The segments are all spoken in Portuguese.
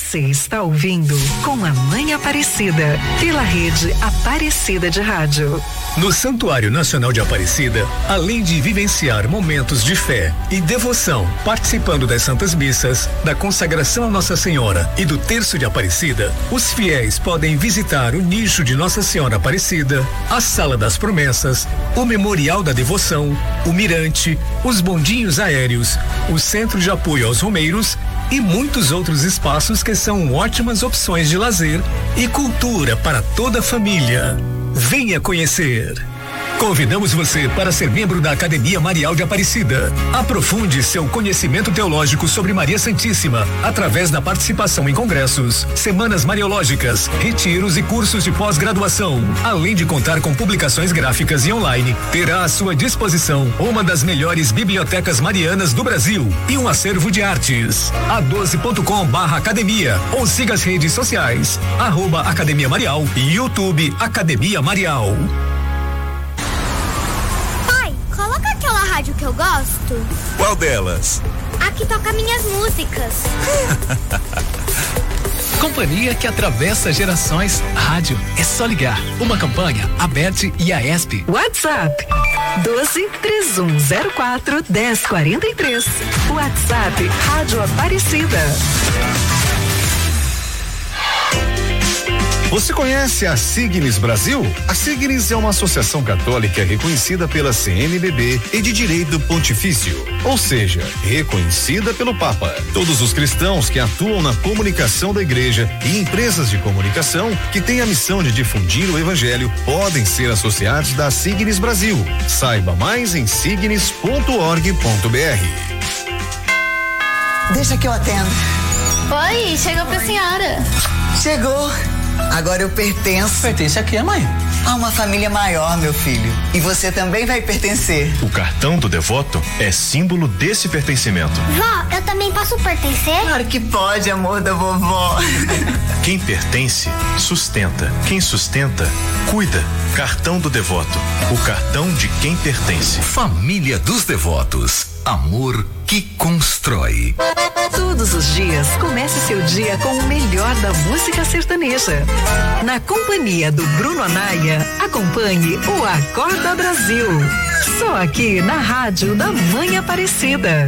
Você está ouvindo Com a Mãe Aparecida, pela rede Aparecida de Rádio. No Santuário Nacional de Aparecida, além de vivenciar momentos de fé e devoção, participando das Santas Missas, da consagração a Nossa Senhora e do Terço de Aparecida, os fiéis podem visitar o nicho de Nossa Senhora Aparecida, a Sala das Promessas, o Memorial da Devoção, o Mirante, os bondinhos aéreos, o Centro de Apoio aos Romeiros e muitos outros espaços que são ótimas opções de lazer e cultura para toda a família. Venha conhecer. Convidamos você para ser membro da Academia Marial de Aparecida. Aprofunde seu conhecimento teológico sobre Maria Santíssima através da participação em congressos, semanas mariológicas, retiros e cursos de pós-graduação. Além de contar com publicações gráficas e online, terá à sua disposição uma das melhores bibliotecas marianas do Brasil e um acervo de artes. a12.com/academia ou siga as redes sociais @Academia Marial e YouTube Academia Marial. Aquela rádio que eu gosto? Qual delas? A que toca minhas músicas. Companhia que atravessa gerações. Rádio é só ligar. Uma campanha, a Bet e a ESP. WhatsApp 12-3104-1043. WhatsApp Rádio Aparecida. Você conhece a Signis Brasil? A Signis é uma associação católica reconhecida pela CNBB e de direito pontifício, ou seja, reconhecida pelo Papa. Todos os cristãos que atuam na comunicação da igreja e empresas de comunicação que têm a missão de difundir o evangelho podem ser associados da Signis Brasil. Saiba mais em signis.org.br. Deixa que eu atendo. Oi, chegou pra senhora. Chegou. Agora eu pertenço. Pertence a quê, mãe? A uma família maior, meu filho. E você também vai pertencer. O cartão do devoto é símbolo desse pertencimento. Vó, eu também posso pertencer? Claro que pode, amor da vovó. Quem pertence, sustenta. Quem sustenta, cuida. Cartão do devoto. O cartão de quem pertence. Família dos Devotos. Amor que constrói. Todos os dias, comece seu dia com o melhor da música sertaneja. Na companhia do Bruno Anaia, acompanhe o Acorda Brasil. Só aqui na Rádio da Mãe Aparecida.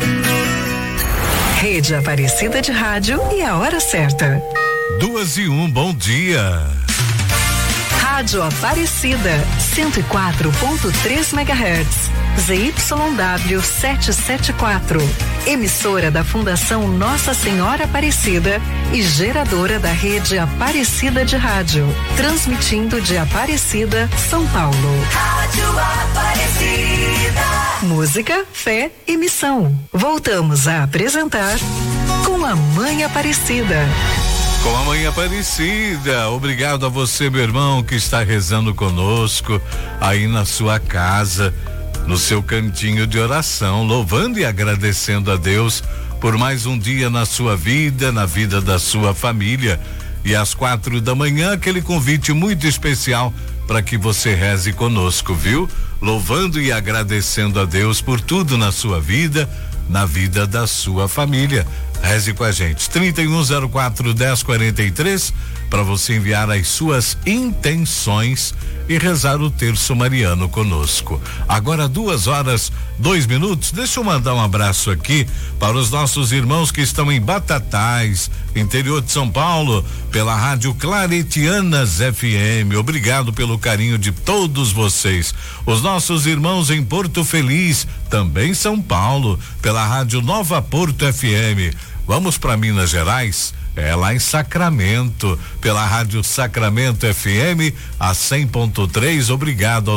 Rede Aparecida de Rádio e a hora certa. 2:01, bom dia. Rádio Aparecida, 104.3 MHz. ZYW 774, emissora da Fundação Nossa Senhora Aparecida e geradora da rede Aparecida de Rádio, transmitindo de Aparecida, São Paulo. Rádio Aparecida. Música, fé e missão. Voltamos a apresentar Com a Mãe Aparecida. Com a Mãe Aparecida, obrigado a você, meu irmão, que está rezando conosco aí na sua casa, no seu cantinho de oração, louvando e agradecendo a Deus por mais um dia na sua vida, na vida da sua família. E às 4:00, aquele convite muito especial para que você reze conosco, viu? Louvando e agradecendo a Deus por tudo na sua vida, na vida da sua família. Reze com a gente. 3104-1043 para você enviar as suas intenções e rezar o terço mariano conosco. Agora 2:02. Deixa eu mandar um abraço aqui para os nossos irmãos que estão em Batatais, interior de São Paulo, pela Rádio Claretianas FM. Obrigado pelo carinho de todos vocês. Os nossos irmãos em Porto Feliz, também São Paulo, pela Rádio Nova Porto FM. Vamos para Minas Gerais? É lá em Sacramento, pela Rádio Sacramento FM, a 100.3. Obrigado